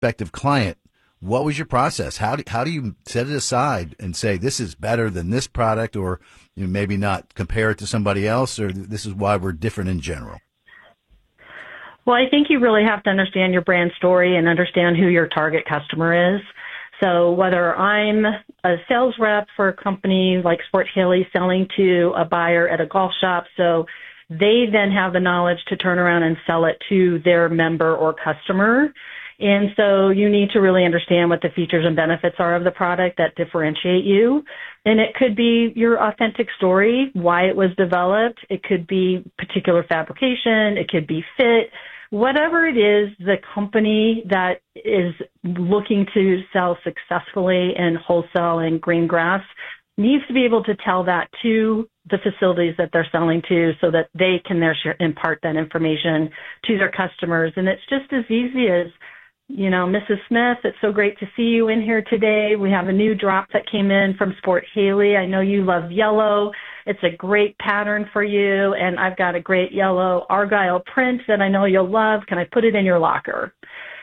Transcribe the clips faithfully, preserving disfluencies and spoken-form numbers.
prospective client, what was your process? How do, how do you set it aside and say this is better than this product, or you know, maybe not compare it to somebody else, or this is why we're different in general? Well, I think you really have to understand your brand story and understand who your target customer is. So whether I'm a sales rep for a company like Sport Haley selling to a buyer at a golf shop, so they then have the knowledge to turn around and sell it to their member or customer. And so you need to really understand what the features and benefits are of the product that differentiate you. And it could be your authentic story, why it was developed. It could be particular fabrication. It could be fit. Whatever it is, the company that is looking to sell successfully in wholesale and green grass needs to be able to tell that to the facilities that they're selling to so that they can there impart that information to their customers. And it's just as easy as, you know, Missus Smith, it's so great to see you in here today. We have a new drop that came in from Sport Haley. I know you love yellow. It's a great pattern for you, and I've got a great yellow Argyle print that I know you'll love. Can I put it in your locker?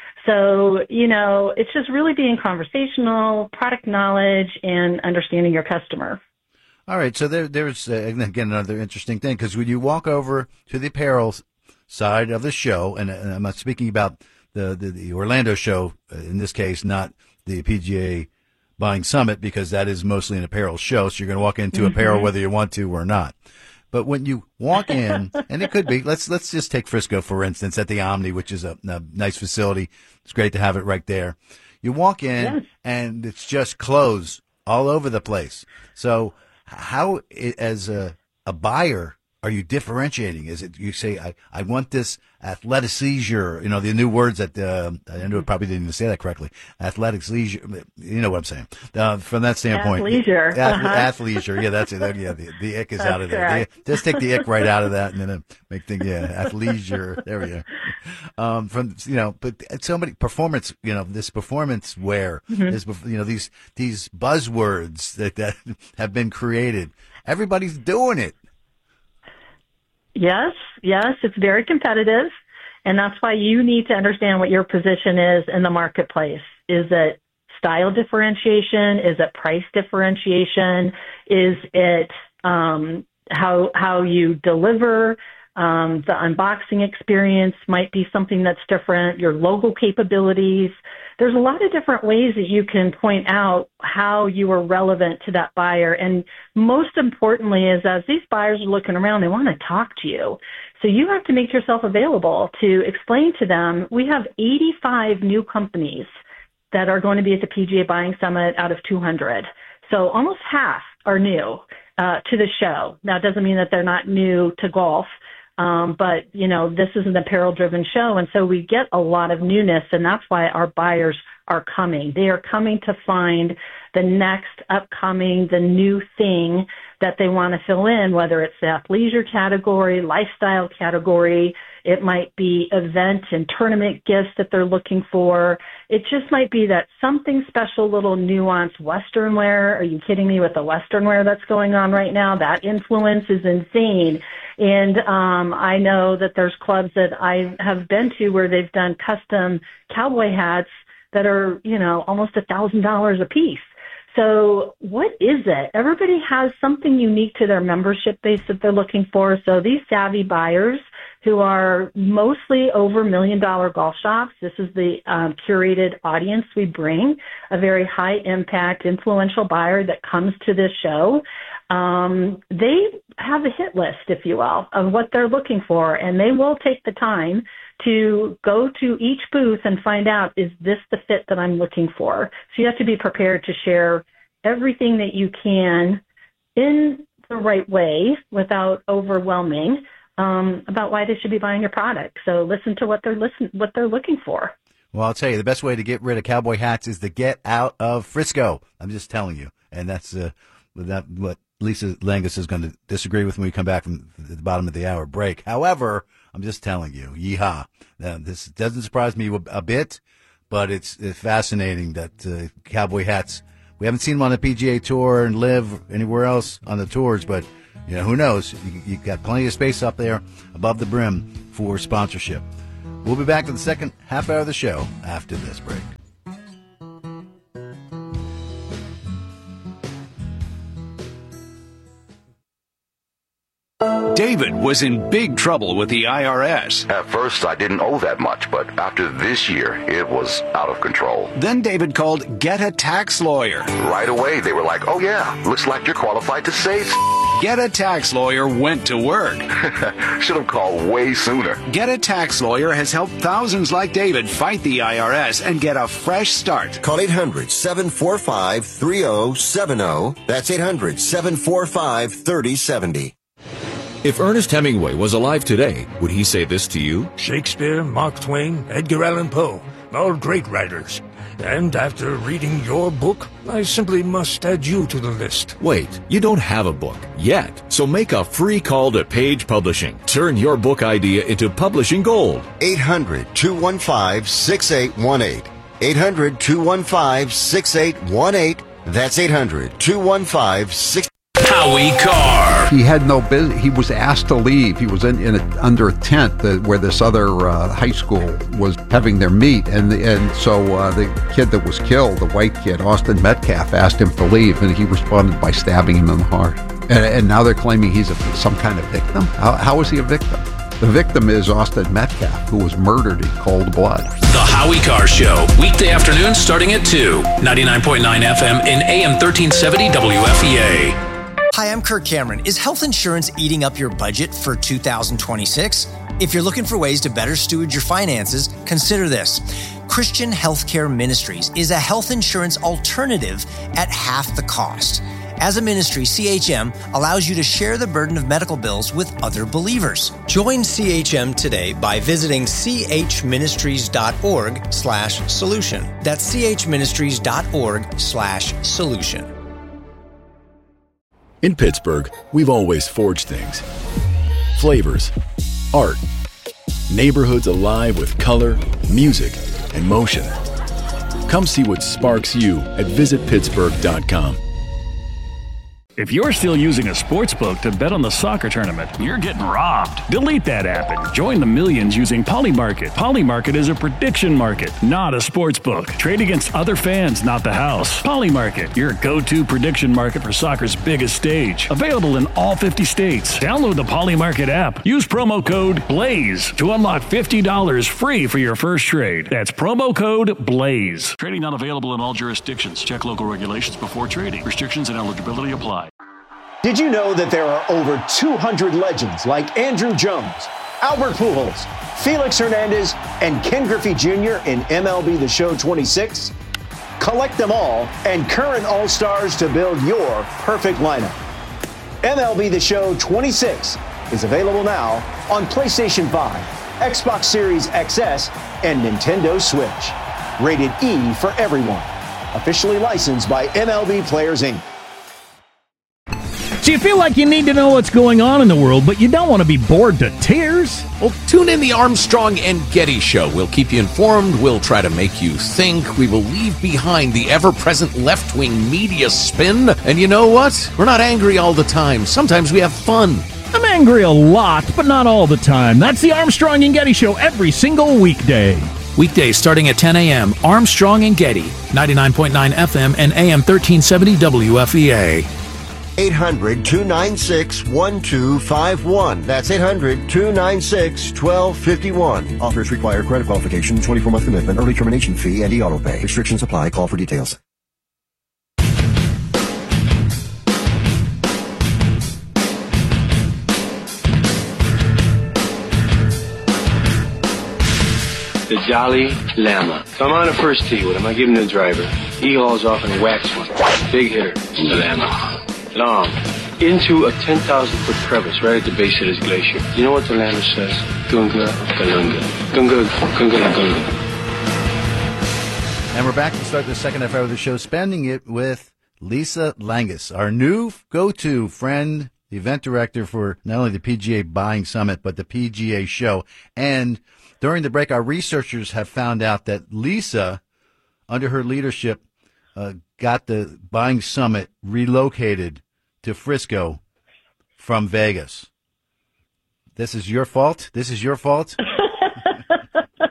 So, you know, it's just really being conversational, product knowledge, and understanding your customer. All right, so there, there's, uh, again, another interesting thing, because when you walk over to the apparel side of the show, and, and I'm not speaking about The, the, the Orlando show, uh, in this case, not the P G A Buying Summit, because that is mostly an apparel show. So you're going to walk into mm-hmm. apparel whether you want to or not. But when you walk in, and it could be, let's let's just take Frisco, for instance, at the Omni, which is a, a nice facility. It's great to have it right there. You walk in, yes. and it's just clothes all over the place. So how, as a, a buyer, are you differentiating? Is it you say, I, I want this athletic-leisure, you know, the new words that, uh, I know I probably didn't even say that correctly, athletic-leisure, you know what I'm saying. Uh, from that standpoint. Athleisure. Ath- uh-huh. Athleisure, yeah, that's it. Yeah, the, the ick is That's out of there. correct. The, just take the ick right out of that and then uh, make things, yeah, athleisure, there we go. Um, from, you know, but so many performance, you know, this performance wear, mm-hmm. this, you know, these, these buzzwords that, that have been created. Everybody's doing it. Yes, yes, it's very competitive, and that's why you need to understand what your position is in the marketplace. Is it style differentiation? Is it price differentiation? Is it um, how how you deliver? Um, the unboxing experience might be something that's different. Your logo capabilities. There's a lot of different ways that you can point out how you are relevant to that buyer. And most importantly is as these buyers are looking around, they want to talk to you. So you have to make yourself available to explain to them. We have eighty-five new companies that are going to be at the P G A Buying Summit out of two hundred. So almost half are new uh, to the show. Now, it doesn't mean that they're not new to golf. Um, but, you know, this is an apparel-driven show, and so we get a lot of newness, and that's why our buyers are coming. They are coming to find the next upcoming, the new thing that they want to fill in, whether it's the athleisure category, lifestyle category. It might be event and tournament gifts that they're looking for. It just might be that something special, little nuanced Western wear. Are you kidding me with the Western wear that's going on right now? That influence is insane. And um, I know that there's clubs that I have been to where they've done custom cowboy hats that are, you know, almost a thousand dollars a piece. So what is it? Everybody has something unique to their membership base that they're looking for. So these savvy buyers who are mostly over million dollar golf shops, this is the um, curated audience we bring, a very high impact, influential buyer that comes to this show. Um, they have a hit list, if you will, of what they're looking for, and they will take the time to go to each booth and find out, is this the fit that I'm looking for? So you have to be prepared to share everything that you can in the right way without overwhelming um, about why they should be buying your product. So listen to what they're listen what they're looking for. Well, I'll tell you, the best way to get rid of cowboy hats is to get out of Frisco. I'm just telling you, and that's uh, that what Lisa Langus is going to disagree with when we come back from the bottom of the hour break. However, I'm just telling you, yeehaw. Now, this doesn't surprise me a bit, but it's, it's fascinating that uh, cowboy hats, we haven't seen them on the P G A Tour and live anywhere else on the tours, but you know, who knows? You, you got plenty of space up there above the brim for sponsorship. We'll be back to the second half hour of the show after this break. David was in big trouble with the I R S. At first, I didn't owe that much, but after this year, it was out of control. Then David called Get a Tax Lawyer. Right away, they were like, oh yeah, looks like you're qualified to say Get a Tax Lawyer went to work. Should have called way sooner. Get a Tax Lawyer has helped thousands like David fight the I R S and get a fresh start. Call eight hundred, seven four five, three oh seven oh. That's eight hundred, seven four five, three oh seven oh. If Ernest Hemingway was alive today, would he say this to you? Shakespeare, Mark Twain, Edgar Allan Poe, all great writers. And after reading your book, I simply must add you to the list. Wait, you don't have a book yet, so make a free call to Page Publishing. Turn your book idea into publishing gold. eight hundred, two one five, six eight one eight. eight hundred, two one five, six eight one eight. That's eight hundred, two one five, six eight one eight. Howie Carr. He had no business. He was asked to leave. He was in, in a, under a tent that, where this other uh, high school was having their meet, and and so uh, the kid that was killed, the white kid, Austin Metcalf, asked him to leave, and he responded by stabbing him in the heart. And, and now they're claiming he's a, some kind of victim. How, how is he a victim? The victim is Austin Metcalf, who was murdered in cold blood. The Howie Carr Show, weekday afternoons starting at two, ninety-nine point nine F M and A M thirteen seventy W F E A. Hi, I'm Kirk Cameron. Is health insurance eating up your budget for two thousand twenty-six? If you're looking for ways to better steward your finances, consider this. Christian Healthcare Ministries is a health insurance alternative at half the cost. As a ministry, C H M allows you to share the burden of medical bills with other believers. Join C H M today by visiting chministries.org slash solution. That's chministries.org slash solution. In Pittsburgh, we've always forged things. Flavors, art, neighborhoods alive with color, music, and motion. Come see what sparks you at visit pittsburgh dot com. If you're still using a sportsbook to bet on the soccer tournament, you're getting robbed. Delete that app and join the millions using Polymarket. Polymarket is a prediction market, not a sportsbook. Trade against other fans, not the house. Polymarket, your go-to prediction market for soccer's biggest stage. Available in all fifty states. Download the Polymarket app. Use promo code BLAZE to unlock fifty dollars free for your first trade. That's promo code BLAZE. Trading not available in all jurisdictions. Check local regulations before trading. Restrictions and eligibility apply. Did you know that there are over two hundred legends like Andrew Jones, Albert Pujols, Felix Hernandez, and Ken Griffey Junior in M L B The Show twenty-six? Collect them all and current All-Stars to build your perfect lineup. M L B The Show twenty-six is available now on PlayStation five, Xbox Series X S, and Nintendo Switch. Rated E for everyone. Officially licensed by M L B Players, Incorporated. Do you feel like you need to know what's going on in the world, but you don't want to be bored to tears? Well, tune in the Armstrong and Getty Show. We'll keep you informed. We'll try to make you think. We will leave behind the ever-present left-wing media spin. And you know what? We're not angry all the time. Sometimes we have fun. I'm angry a lot, but not all the time. That's the Armstrong and Getty Show every single weekday. Weekdays starting at ten a.m. Armstrong and Getty, ninety-nine point nine F M and A M thirteen seventy W F E A. eight hundred, two nine six, one two five one. That's eight hundred, two nine six, one two five one. Offers require credit qualification, twenty-four month commitment, early termination fee, and e-auto pay. Restrictions apply. Call for details. The Jolly Llama. So I'm on the first tee with him. I give him the driver. He hauls off and whacks one. Big hitter. The Llama. Long. Into a ten thousand foot crevice right at the base of this glacier. You know what the Llama says? Gunga, Galunga. Gunga, Gunga, Gunga. And we're back to start the second half hour of the show, spending it with Lisa Langus, our new go-to friend, the event director for not only the P G A Buying Summit, but the P G A Show. And during the break, our researchers have found out that Lisa, under her leadership, uh, got the Buying Summit relocated to Frisco from Vegas. This is your fault? This is your fault?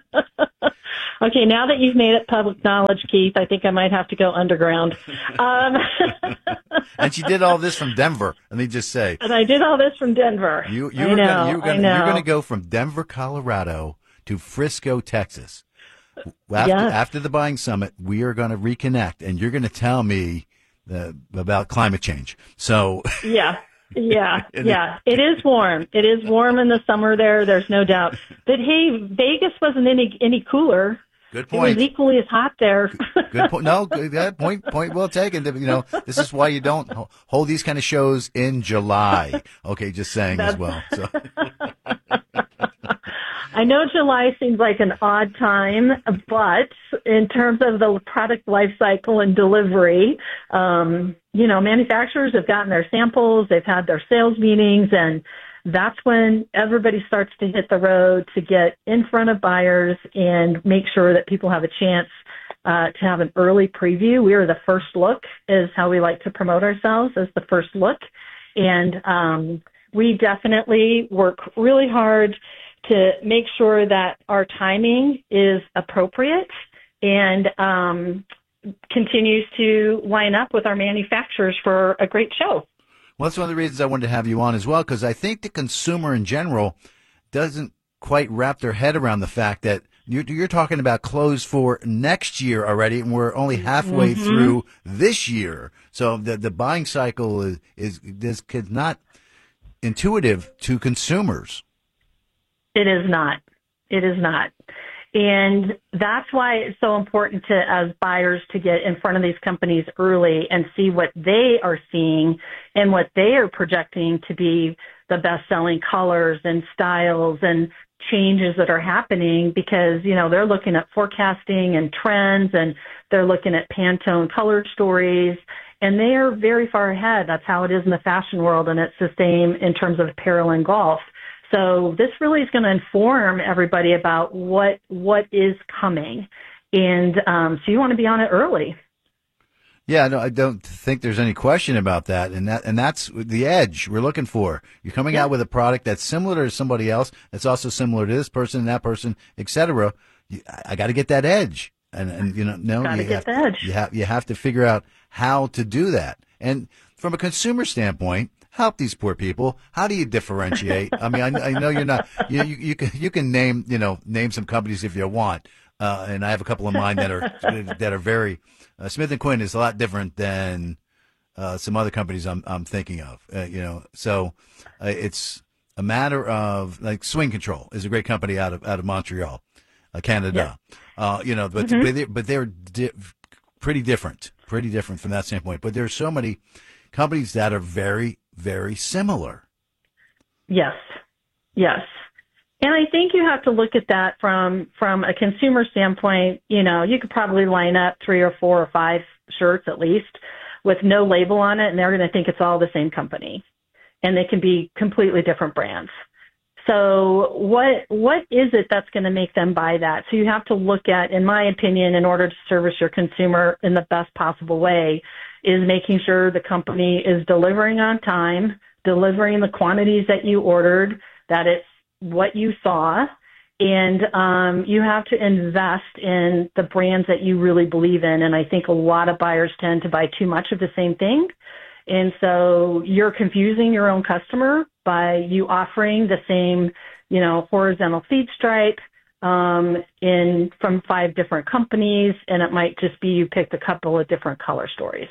Okay, now that you've made it public knowledge, Keith, I think I might have to go underground. Um, and she did all this from Denver. Let me just say. And I did all this from Denver. You, you I were know, gonna, you were I gonna, know. you're going to go from Denver, Colorado to Frisco, Texas. After, Yes. after the buying summit, we are going to reconnect, and you're going to tell me uh, about climate change. So Yeah. Yeah, yeah. It is warm. It is warm in the summer there. There's no doubt. But hey, Vegas wasn't any any cooler. Good It point. was equally as hot there. Good point. No, good yeah, point. Point well taken. You know, this is why you don't ho- hold these kind of shows in July. Okay, just saying as well. So. I know July seems like an odd time, but in terms of the product life cycle and delivery, um, you know, manufacturers have gotten their samples, they've had their sales meetings, and that's when everybody starts to hit the road to get in front of buyers and make sure that people have a chance uh, to have an early preview. We are the first look is how we like to promote ourselves, as the first look. And um, we definitely work really hard to make sure that our timing is appropriate and um, continues to line up with our manufacturers for a great show. Well, that's one of the reasons I wanted to have you on as well, because I think the consumer in general doesn't quite wrap their head around the fact that you're, you're talking about clothes for next year already, and we're only halfway Mhm. through this year. So the the buying cycle is is, is not intuitive to consumers. It is not. It is not. And that's why it's so important to, as buyers, to get in front of these companies early and see what they are seeing and what they are projecting to be the best-selling colors and styles and changes that are happening, because, you know, they're looking at forecasting and trends, and they're looking at Pantone color stories, and they are very far ahead. That's how it is in the fashion world, and it's the same in terms of apparel and golf. So this really is going to inform everybody about what what is coming. And um, so you want to be on it early. Yeah, no, I don't think there's any question about that, and that and that's the edge we're looking for. You're coming Yeah. out with a product that's similar to somebody else, that's also similar to this person, that person, et cetera. You, I, I got to get that edge, and and you know, no, Gotta you get have, the edge. You have you have to figure out how to do that, and from a consumer standpoint, help these poor people. How do you differentiate? I mean, I, I know you're not. You, you you can you can name you know name some companies if you want, uh, and I have a couple of mine that are that are very. Uh, Smith and Quinn is a lot different than uh, some other companies I'm I'm thinking of. Uh, you know, so uh, it's a matter of like Swing Control is a great company out of out of Montreal, uh, Canada. Uh, you know, but Mhm. but, they, but they're di- pretty different, pretty different from that standpoint. But there's so many companies that are very very similar. Yes, yes. And I think you have to look at that from from a consumer standpoint. You know, you could probably line up three or four or five shirts at least with no label on it, and they're going to think it's all the same company, and they can be completely different brands. So what what is it that's going to make them buy that? So you have to look at, in my opinion, in order to service your consumer in the best possible way, is making sure the company is delivering on time, delivering the quantities that you ordered, that it's what you saw, and um, you have to invest in the brands that you really believe in. And I think a lot of buyers tend to buy too much of the same thing. And so you're confusing your own customer by you offering the same, you know, horizontal feed stripe um, in from five different companies, and it might just be you picked a couple of different color stories.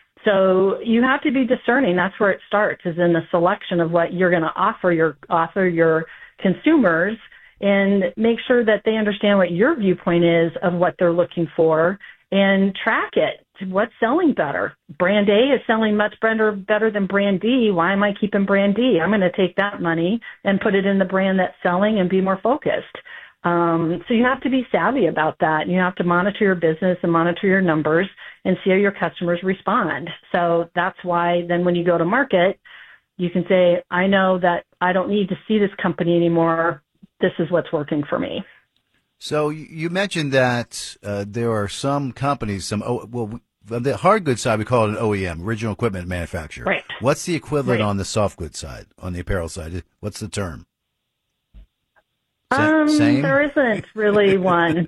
So you have to be discerning. That's where it starts, is in the selection of what you're going to offer your offer your consumers, and make sure that they understand what your viewpoint is of what they're looking for, and track it. What's selling better? Brand A is selling much better better than brand D. Why am I keeping brand D? I'm going to take that money and put it in the brand that's selling and be more focused. Um, so you have to be savvy about that. You have to monitor your business and monitor your numbers and see how your customers respond. So that's why then when you go to market, you can say, I know that I don't need to see this company anymore. This is what's working for me. So you you mentioned that uh, there are some companies, some oh, well, on the hard goods side we call it an O E M, original equipment manufacturer. Right. What's the equivalent Right. on the soft goods side, on the apparel side? What's the term? Um, Same? There isn't really one.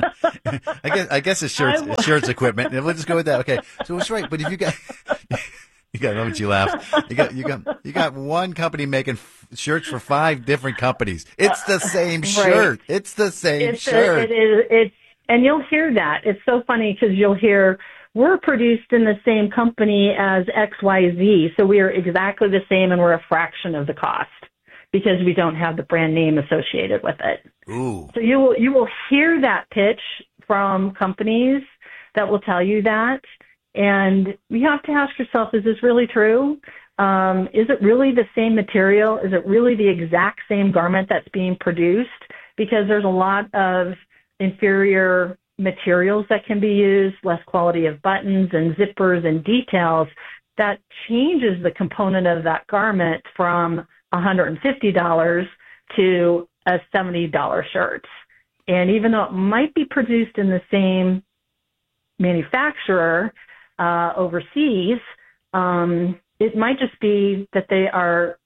I guess I guess it's shirts, it's shirts equipment. We'll just go with that. Okay, so it's right. But if you got, you got, don't you laugh? You got, you got, you got one company making f- shirts for five different companies. It's the same Right. shirt. It's the same It's shirt. A, it is. It's and you'll hear that. It's so funny because you'll hear we're produced in the same company as X Y Z, so we are exactly the same, and we're a fraction of the cost because we don't have the brand name associated with it. Ooh. So you will you will hear that pitch from companies that will tell you that, and you have to ask yourself: is this really true? Um, is it really the same material? Is it really the exact same garment that's being produced? Because there's a lot of inferior materials that can be used, less quality of buttons and zippers and details, that changes the component of that garment from one hundred fifty dollars to a seventy dollars shirt. And even though it might be produced in the same manufacturer uh, overseas, um, it might just be that they are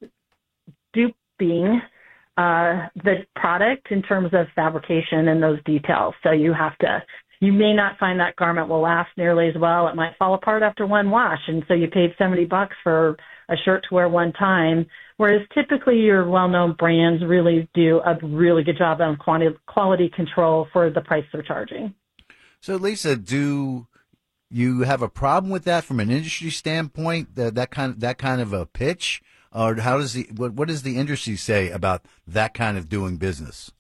duping uh, the product in terms of fabrication and those details. So you have to, you may not find that garment will last nearly as well. It might fall apart after one wash. And so you paid seventy bucks for a shirt to wear one time. Whereas typically your well-known brands really do a really good job on quantity, quality control for the price they're charging. So, Lisa, do you have a problem with that from an industry standpoint? That that kind of, that kind of a pitch, or how does the what, what does the industry say about that kind of doing business?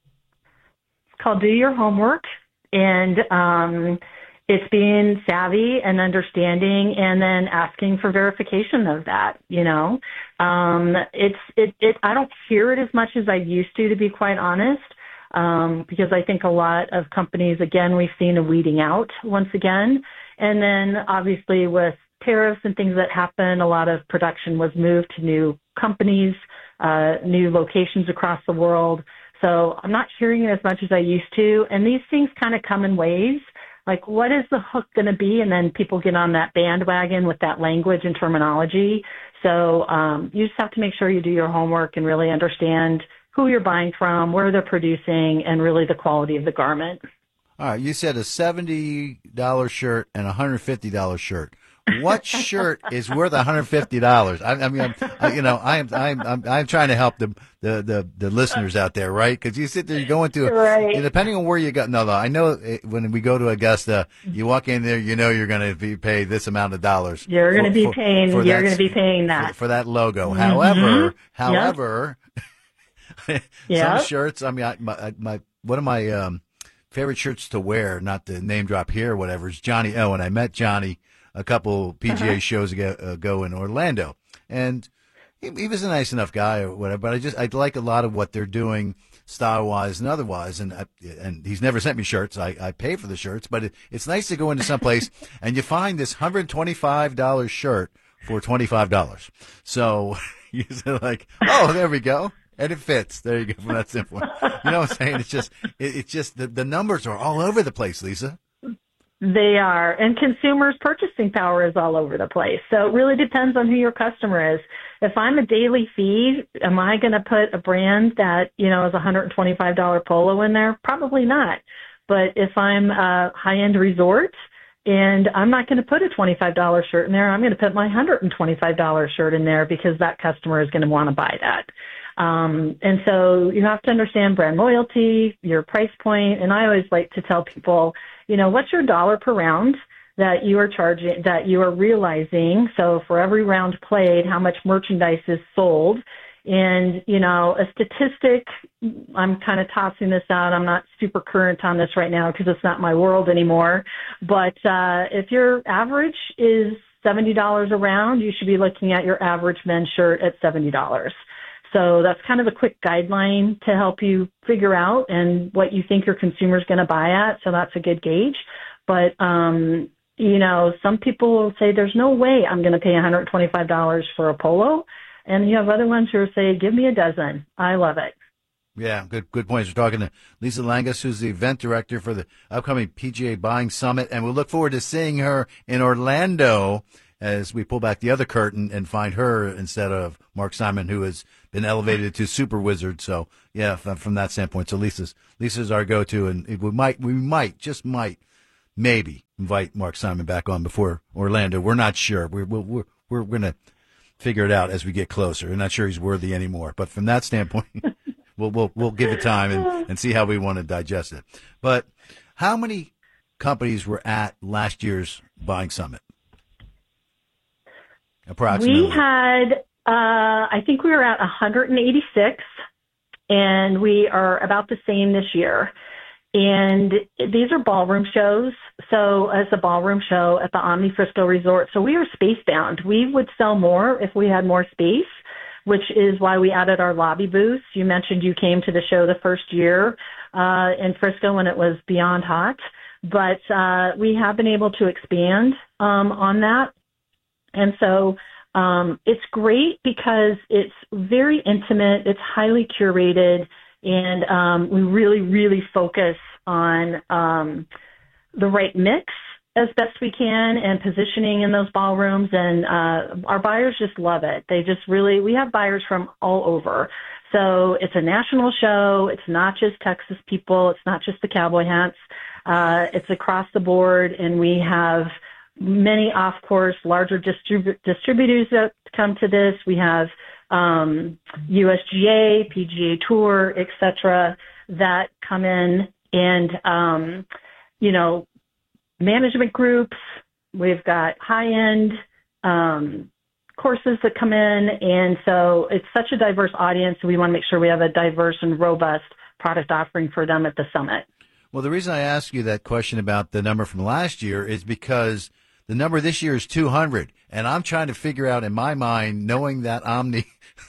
It's called do your homework, and um, it's being savvy and understanding, and then asking for verification of that. You know, um, it's it, it. I don't hear it as much as I used to, to be quite honest. Um, because I think a lot of companies, again, we've seen a weeding out once again. And then obviously with tariffs and things that happen, a lot of production was moved to new companies, uh, new locations across the world. So I'm not hearing it as much as I used to. And these things kind of come in waves. Like, what is the hook going to be? And then people get on that bandwagon with that language and terminology. So um, you just have to make sure you do your homework and really understand who you're buying from, where they're producing, and really the quality of the garment. All right, you said a seventy dollars shirt and a one hundred fifty dollars shirt. What shirt is worth one hundred fifty dollars? I, I mean, I'm, I, you know, I'm, I'm, I'm, I'm trying to help the, the, the, the listeners out there, right? Because you sit there, you go into, right. you know, depending on where you go. No, no, I know it, when we go to Augusta, you walk in there, you know, you're going to be paid this amount of dollars. You're going to be for, paying. for You're that, going to be paying that for, for that logo. Mm-hmm. However, however. Yep. Some shirts, I mean, I, my, my, one of my um, favorite shirts to wear, not to name drop here or whatever, is Johnny O. And I met Johnny a couple P G A uh-huh. shows ago, ago in Orlando. And he, he was a nice enough guy or whatever, but I just, I like a lot of what they're doing style-wise and otherwise. And I, and he's never sent me shirts. I, I pay for the shirts, but it, it's nice to go into some place and you find this one hundred twenty-five dollars shirt for twenty-five dollars. So you say like, oh, there we go. And it fits. There you go. From that simple. You know what I'm saying? It's just, it, it's just the, the numbers are all over the place, Lisa. They are. And consumers' purchasing power is all over the place. So it really depends on who your customer is. If I'm a daily fee, am I going to put a brand that, you know, is a one hundred twenty-five dollars polo in there? Probably not. But if I'm a high-end resort and I'm not going to put a twenty-five dollars shirt in there, I'm going to put my one hundred twenty-five dollars shirt in there because that customer is going to want to buy that. Um, and so you have to understand brand loyalty, your price point. And I always like to tell people, you know, what's your dollar per round that you are charging, that you are realizing? So for every round played, how much merchandise is sold? And, you know, a statistic, I'm kind of tossing this out. I'm not super current on this right now because it's not my world anymore. But uh, if your average is seventy dollars a round, you should be looking at your average men's shirt at seventy dollars. So that's kind of a quick guideline to help you figure out and what you think your consumer is going to buy at. So that's a good gauge. But, um, you know, some people will say there's no way I'm going to pay one hundred twenty-five dollars for a polo. And you have other ones who say, give me a dozen. I love it. Yeah, good good points. We're talking to Lisa Langus, who's the event director for the upcoming P G A Buying Summit. And we'll look forward to seeing her in Orlando as we pull back the other curtain and find her instead of Mark Simon, who has been elevated to super wizard. So yeah, from, from that standpoint, so Lisa's Lisa's our go-to, and we might we might just might maybe invite Mark Simon back on before Orlando. We're not sure. We're we're we're, we're going to figure it out as we get closer. We're not sure he's worthy anymore, but from that standpoint, we'll we'll we'll give it time and, and see how we want to digest it. But how many companies were at last year's Buying Summit? Approximately. We had, uh, I think we were at one hundred eighty-six, and we are about the same this year. And these are ballroom shows. So as a ballroom show at the Omni Frisco Resort, so we are space bound. We would sell more if we had more space, which is why we added our lobby booths. You mentioned you came to the show the first year uh, in Frisco when it was beyond hot. But uh, we have been able to expand um, on that. And so um, it's great because it's very intimate, it's highly curated, and um, we really, really focus on um, the right mix as best we can and positioning in those ballrooms. And uh, our buyers just love it. They just really, we have buyers from all over. So it's a national show. It's not just Texas people. It's not just the cowboy hats. Uh, it's across the board, and we have many off-course, larger distrib- distributors that come to this. We have um, U S G A, P G A Tour, et cetera, that come in, and, um, you know, management groups. We've got high-end um, courses that come in, and so it's such a diverse audience. We want to make sure we have a diverse and robust product offering for them at the summit. Well, the reason I ask you that question about the number from last year is because the number this year is two hundred, and I'm trying to figure out in my mind, knowing that Omni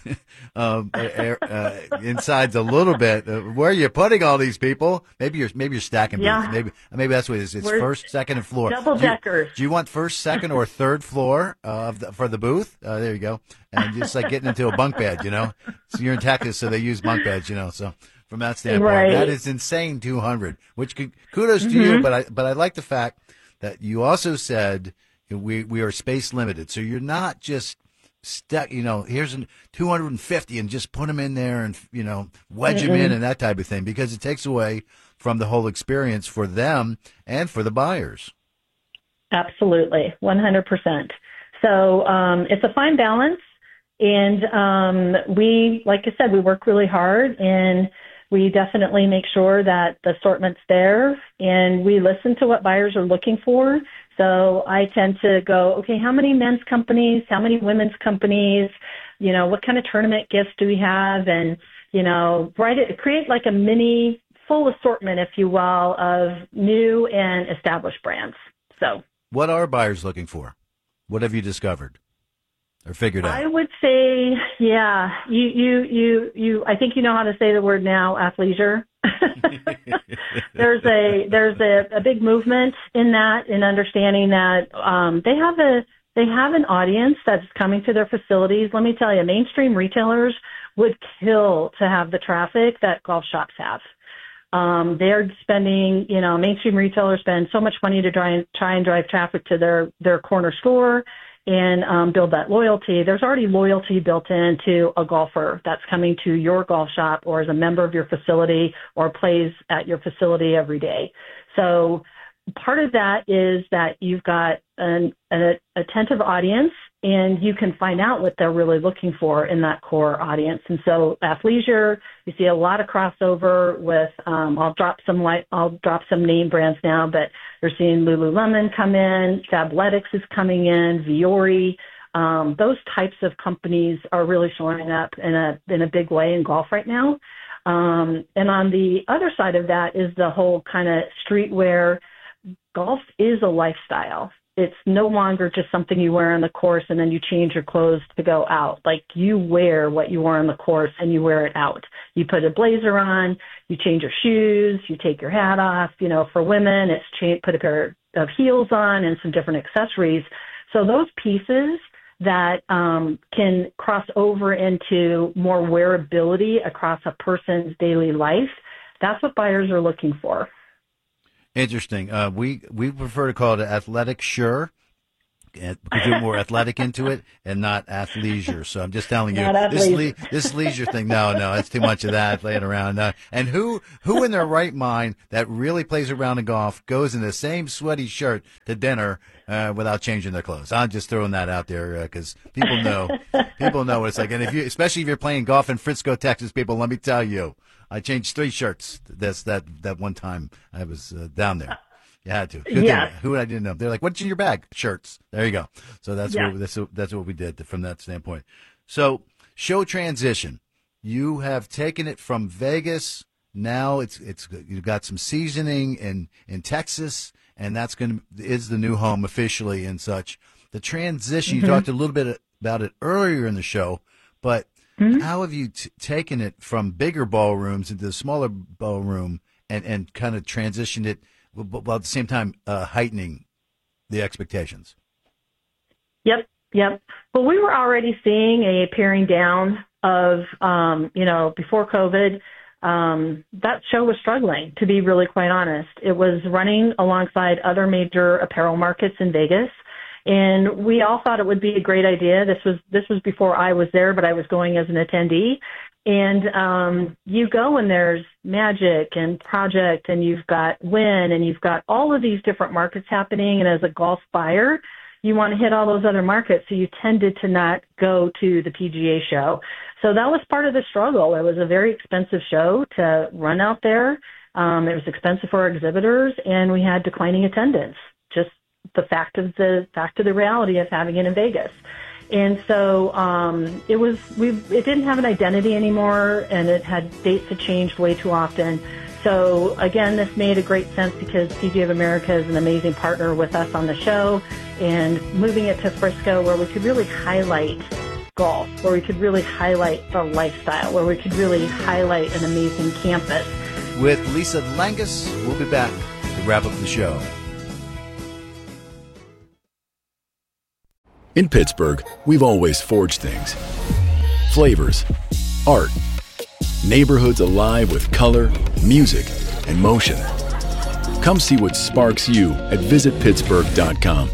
uh, uh, insides a little bit, uh, where are you putting all these people? Maybe you're maybe you're stacking yeah. booths. Maybe maybe that's what it is. It's We're first, second, and floor. Double deckers. Do, do you want first, second, or third floor uh, of the, for the booth? Uh, there you go. And just like getting into a bunk bed, you know. So you're in Texas, so they use bunk beds, you know. So. From that standpoint, right. that is insane, two hundred, which could, kudos to mm-hmm. you, but I, but I like the fact that you also said we, we are space limited. So you're not just stuck, you know, here's an two hundred fifty and just put them in there and, you know, wedge Mm-mm. them in and that type of thing, because it takes away from the whole experience for them and for the buyers. Absolutely. one hundred percent. So, um, it's a fine balance. And, um, we, like I said, we work really hard, and we definitely make sure that the assortment's there, and we listen to what buyers are looking for. So I tend to go, okay, how many men's companies, how many women's companies, you know, what kind of tournament gifts do we have? And, you know, write it, create like a mini full assortment, if you will, of new and established brands. So what are buyers looking for? What have you discovered or figured out? I would say, yeah, you, you, you, you, I think you know how to say the word now, athleisure. there's a, there's a, a big movement in that, in understanding that, um, they have a, they have an audience that's coming to their facilities. Let me tell you, mainstream retailers would kill to have the traffic that golf shops have. Um, they're spending, you know, mainstream retailers spend so much money to try and try and drive traffic to their, their corner store and um, build that loyalty. There's already loyalty built into a golfer that's coming to your golf shop or as a member of your facility or plays at your facility every day. So part of that is that you've got an, an attentive audience, and you can find out what they're really looking for in that core audience. And so athleisure, you see a lot of crossover with, um, I'll drop some light, I'll drop some name brands now, but you're seeing Lululemon come in, Fabletics is coming in, Viore. Um, those types of companies are really showing up in a, in a big way in golf right now. Um, and on the other side of that is the whole kind of streetwear. Golf is a lifestyle. It's no longer just something you wear on the course and then you change your clothes to go out. Like, you wear what you wore on the course and you wear it out. You put a blazer on, you change your shoes, you take your hat off. You know, for women, it's change, put a pair of heels on and some different accessories. So those pieces that um, can cross over into more wearability across a person's daily life, that's what buyers are looking for. Interesting. Uh, we we prefer to call it athletic sure, And because you're more athletic into it and not athleisure. So I'm just telling you, Not this athleisure. le- this leisure thing, no, no, it's too much of that playing around. Uh, and who who in their right mind that really plays around in golf goes in the same sweaty shirt to dinner uh, without changing their clothes? I'm just throwing that out there because uh, people know people know what it's like. And if you, especially if you're playing golf in Frisco, Texas, people, let me tell you, I changed three shirts. That's that that one time I was uh, down there. You had to. Good Yeah. thing- Who I didn't know. They're like, "What's in your bag?" Shirts. There you go. So that's Yeah. what that's what, that's what we did from that standpoint. So show transition. You have taken it from Vegas. Now it's it's you've got some seasoning in in Texas, and that's going to is the new home officially and such. The transition. Mhm. You talked a little bit about it earlier in the show, but Mm-hmm. how have you t- taken it from bigger ballrooms into the smaller ballroom and and kind of transitioned it? While at the same time uh, heightening the expectations. Yep, yep. Well, we were already seeing a paring down of, um, you know, before COVID, um, that show was struggling, to be really quite honest. It was running alongside other major apparel markets in Vegas. And we all thought it would be a great idea. This was this was before I was there, but I was going as an attendee. And um, you go and there's Magic and Project, and you've got Wynn, and you've got all of these different markets happening. And as a golf buyer, you want to hit all those other markets, so you tended to not go to the P G A show. So that was part of the struggle. It was a very expensive show to run out there. Um, it was expensive for our exhibitors, and we had declining attendance. Just the fact of the fact of the reality of having it in Vegas. And so um, it was we it didn't have an identity anymore, and it had dates had changed way too often. So again, this made a great sense because P G A of America is an amazing partner with us on the show, and moving it to Frisco where we could really highlight golf, where we could really highlight the lifestyle, where we could really highlight an amazing campus. With Lisa Langus, we'll be back to wrap up the show. In Pittsburgh, we've always forged things. Flavors, art, neighborhoods alive with color, music, and motion. Come see what sparks you at visit pittsburgh dot com.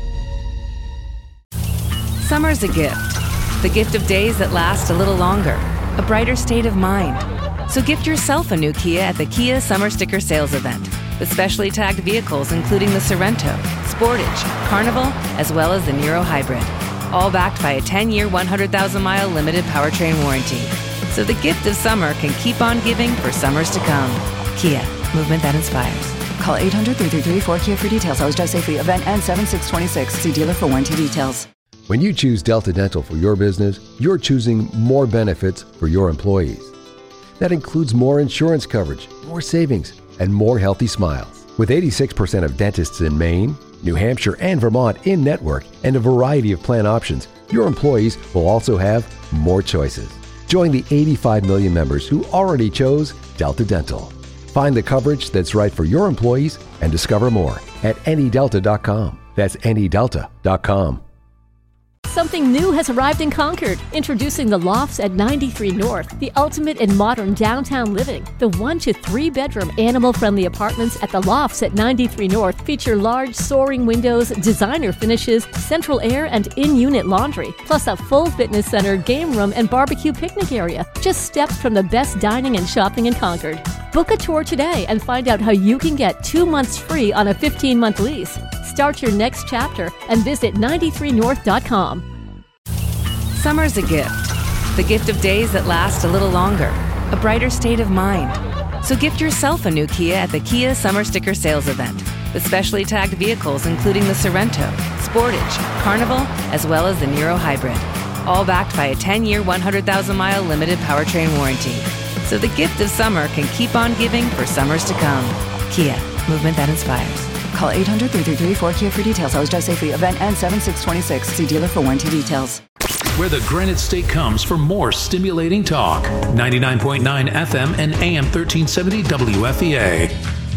Summer's a gift. The gift of days that last a little longer. A brighter state of mind. So gift yourself a new Kia at the Kia Summer Sticker Sales Event. With specially tagged vehicles including the Sorrento, Sportage, Carnival, as well as the Niro Hybrid. All backed by a ten-year, one hundred thousand mile limited powertrain warranty. So the gift of summer can keep on giving for summers to come. Kia, movement that inspires. Call eight hundred, three three three, four Kia for details. Always drive safely. Event ends seven six twenty-six. See dealer for warranty details. When you choose Delta Dental for your business, you're choosing more benefits for your employees. That includes more insurance coverage, more savings, and more healthy smiles. With eighty-six percent of dentists in Maine, New Hampshire, and Vermont in-network, and a variety of plan options, your employees will also have more choices. Join the eighty-five million members who already chose Delta Dental. Find the coverage that's right for your employees and discover more at any delta dot com. That's any delta dot com. Something new has arrived in Concord. Introducing the Lofts at ninety-three North, the ultimate in modern downtown living. The one to three bedroom animal-friendly apartments at the Lofts at ninety-three North feature large soaring windows, designer finishes, central air, and in-unit laundry, plus a full fitness center, game room, and barbecue picnic area. Just steps from the best dining and shopping in Concord. Book a tour today and find out how you can get two months free on a fifteen-month lease. Start your next chapter and visit ninety-three north dot com. Summer's a gift. The gift of days that last a little longer. A brighter state of mind. So gift yourself a new Kia at the Kia Summer Sticker Sales Event. With specially tagged vehicles including the Sorrento, Sportage, Carnival, as well as the Niro Hybrid. All backed by a ten-year, one hundred thousand mile limited powertrain warranty. So the gift of summer can keep on giving for summers to come. Kia, movement that inspires. Call eight hundred, three three three, four Kia for details. Always drive safely. Event ends seven six twenty-six. See dealer for warranty details. Where the Granite State comes for more stimulating talk. ninety-nine point nine F M and A M thirteen seventy W F E A.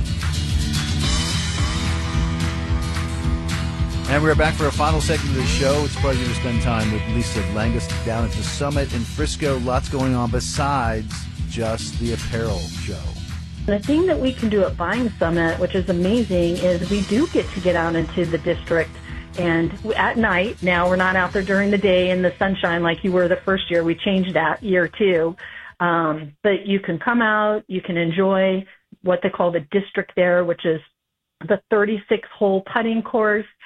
And we're back for a final segment of the show. It's a pleasure to spend time with Lisa Langus down at the Summit in Frisco. Lots going on besides just the apparel show. The thing that we can do at Buying Summit, which is amazing, is we do get to get out into the district And at night, now we're not out there during the day in the sunshine like you were the first year. We changed that year two. Um, but you can come out, you can enjoy what they call the district there, which is the thirty-six hole putting course.